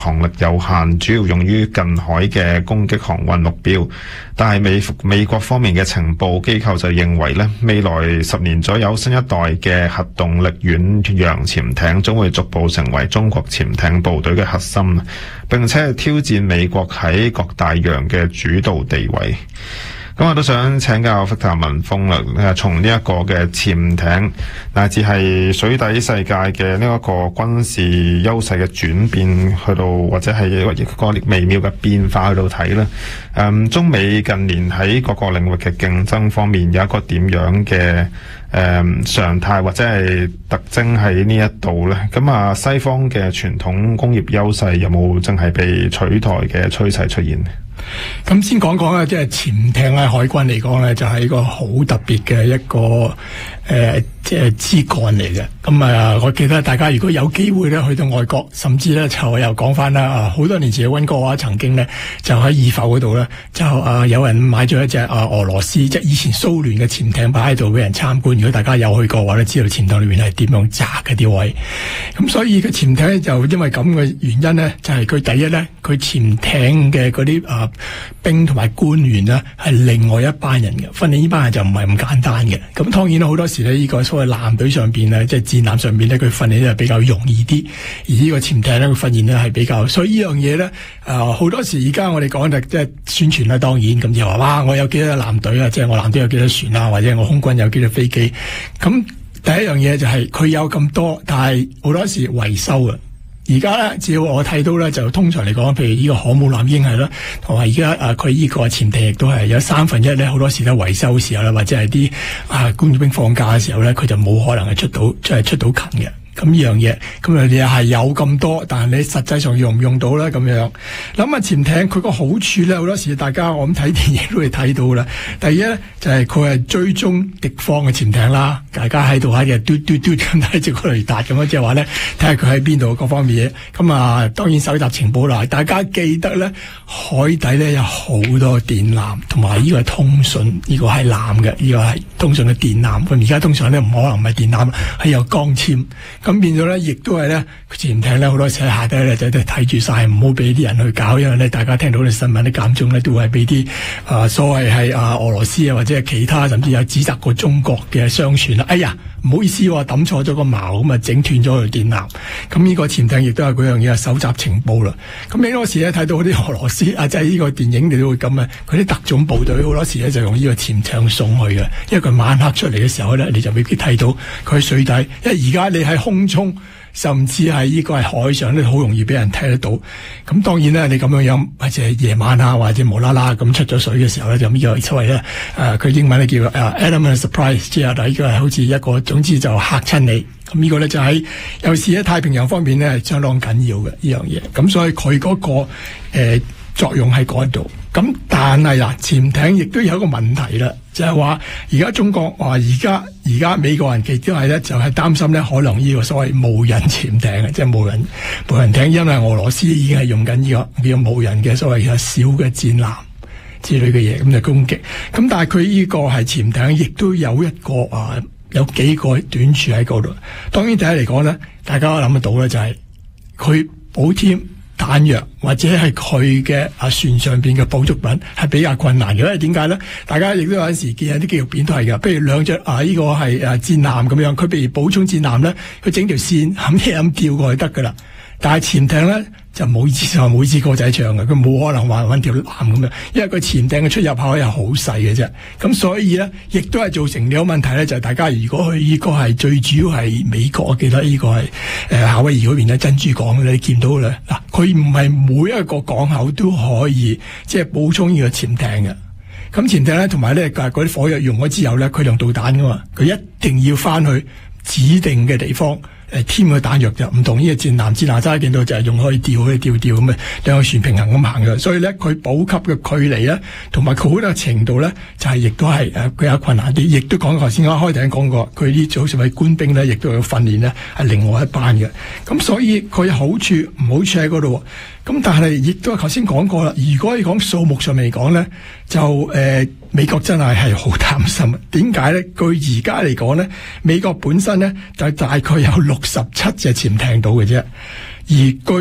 航力有限，主要用於近海嘅攻擊航運目標。但係美國方面嘅情報機構就認為咧，未來10年左右，新一代嘅核動力遠洋潛艇將會逐步成為中國潛艇部隊嘅核心，並且係挑戰美國喺各大洋嘅主導地位。咁我都想請教Victor文鋒啦，從呢一個嘅潛艇乃至係水底世界嘅呢一個軍事優勢嘅轉變，去到或者係一個微妙嘅變化去到睇啦。中美近年喺各個領域嘅競爭方面有一個點樣嘅常態或者係特徵喺呢一度呢？咁啊，西方嘅傳統工業優勢有冇真係被取代嘅趨勢出現？ 咁先講講即係潛艇喺海軍嚟講咧，就係一個好特別嘅一個即係枝幹嚟嘅。咁我記得大家如果有機會咧去到外國，甚至咧就又講翻啦，好多年前嘅溫哥華曾經咧就喺二埠嗰度咧就有人買咗一隻俄羅斯即係以前蘇聯嘅潛艇擺喺度俾人參觀。如果大家有去過嘅話咧，知道潛艇裏面係點樣揸嘅啲位。咁所以個潛艇咧就因為咁嘅原因咧，就係佢第一咧，佢潛艇嘅嗰啲兵同埋官員呢係另外一班人嘅訓練，呢班人就唔係咁簡單嘅。咁當然啦，好多時呢，呢個所謂艦隊上邊呢，即係戰艦上邊呢，佢訓練呢係比較容易啲，而呢個潛艇呢，佢訓練呢係比較，所以呢樣嘢呢，好多時而家我哋講就即係宣傳啦，當然咁就話哇，我有幾多艦隊啊，即係我艦隊有幾多船啊，或者我空軍有幾多飛機。咁第一樣嘢就係佢有咁多，但係好多時維修啊。而家咧，只要我睇到咧，就通常嚟講，譬如呢個航母艦鷹係啦，同埋而家佢呢個潛艇亦都係有1/3咧，好多時咧維修嘅時候咧，或者係啲工業兵放假嘅時候咧，佢就冇可能係出到勤嘅。咁呢樣嘢，咁你係有咁多，但係你實際上用唔用到咧？咁樣諗下潛艇佢個好處咧，好多時大家我諗睇電影都會睇到啦。第一咧就係佢係追蹤敵方嘅潛艇啦，大家喺度喺度嘟嘟嘟咁睇住個雷達咁樣，即係話咧睇下佢喺邊度各方面嘢。咁當然搜集情報啦。大家記得咧，海底咧有好多電纜，同埋呢個係通訊，呢個係纜嘅，呢個係通訊嘅電纜。咁而家通常咧唔可能唔係電纜，係有光纖。咁變咗咧，亦都係咧潛艇咧好多時喺下底咧就睇住晒，唔好俾啲人去搞，因為咧大家聽到啲新聞咧間中咧都係俾啲所謂係俄羅斯啊或者係其他甚至有指責過中國嘅商船啦。哎呀，唔好意思喎，抌錯咗個錨咁啊，整斷咗條電纜。咁呢個潛艇亦都係嗰樣嘢，搜集情報啦。咁你嗰時咧睇到啲俄羅斯即係呢個電影你都會咁啊，佢啲特種部隊好多時咧就用呢個潛艇送去嘅，因為佢晚黑出嚟嘅時候咧，你就未必睇到佢喺水底，因為而家你喺空中甚至係呢個係海上咧，好容易俾人睇得到。咁當然咧，你咁樣或者係夜晚啊，或者無啦啦咁出咗水嘅時候咧，就呢個所謂咧佢英文咧叫element surprise， 即係呢個係好似一個總之就嚇親你。咁呢個咧就喺有時喺太平洋方面咧係相當緊要嘅呢樣嘢。咁所以佢嗰個作用喺嗰度。咁但係啦，潛艇亦都有一個問題啦，就係話而家中國話而家美國人亦都係咧，就係擔心咧可能呢個所謂無人潛艇嘅，即係無人艇，因為俄羅斯已經係用緊呢個叫無人嘅所謂嘅小嘅戰艦之類嘅嘢咁就攻擊。咁但係佢呢個係潛艇，亦都有一個有幾個短處喺嗰度。當然第一嚟講咧，大家諗得到咧就係佢補添彈藥或者係佢嘅船上邊嘅補足品係比較困難嘅，因為點解咧？大家亦都有陣時見有啲紀錄片都係㗎，譬如兩隻呢個係戰艦咁樣，佢譬如補充戰艦咧，佢整條線咁吊過去得噶啦。但係潛艇咧就冇每支歌仔唱嘅，佢冇可能話搵條纜咁樣，因為佢潛艇嘅出入口又好細嘅啫。咁所以咧，亦都係造成呢個問題咧，就係大家如果去呢個係最主要係美國，我記得呢個係夏威夷嗰邊咧珍珠港咧，你見到咧嗱，佢唔係每一個港口都可以即係補充呢個潛艇嘅。咁潛艇咧同埋咧嗰啲火藥用咗之後咧，佢用導彈噶嘛，佢一定要翻去指定嘅地方。添嘅彈藥就唔同呢個戰艦揸見到就係用可以吊咁啊，兩個船平衡咁行嘅，所以咧佢補給嘅距離咧，同埋佢好多程度咧，就係亦都係比較困難啲，亦都講頭先我開頭講過，佢呢組所謂官兵咧，亦都有訓練咧係另外一班嘅，咁所以佢有好處唔好處喺嗰度。咁但係亦都頭先講過啦，如果你講數目上嚟講咧，就美國真係好擔心。點解咧？據而家嚟講咧，美國本身咧就大概有67隻潛艇到嘅啫，而據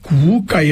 估計